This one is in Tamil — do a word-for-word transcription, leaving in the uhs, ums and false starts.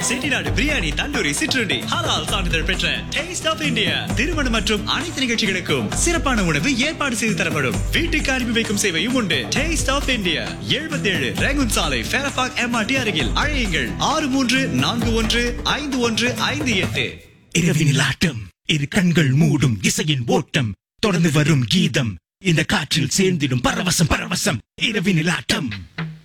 செட்டிநாடு பிரியாணி, தந்தூரி, சிற்றுண்டி, ஹலால் சான்றிதழ் பெற்ற டேஸ்ட் ஆஃப் இந்தியா. திருமணம் மற்றும் அனைத்து நிகழ்ச்சிகளுக்கும் சிறப்பான உணவு ஏற்பாடு செய்து தரப்படும். வீட்டுக்கு அனுப்பி வைக்கும் சேவையும் உண்டு. டேஸ்ட் ஆஃப் இந்தியா, எழுபத்தி ஏழு ரேகுன் சாலை, ஃபேரபாக் எம்ஆர்டி அருகில். அழையுங்கள் ஆறு மூன்று நான்கு ஒன்று ஐந்து ஒன்று ஐந்து எட்டு. இரவினில் ஆட்டம், இரு கண்கள் மூடும் இசையின் ஓட்டம், தொடர்ந்து வரும் கீதம், இந்த காற்றில் சேர்ந்திடும் பரவசம் பரவசம். இரவினில் ஆட்டம்.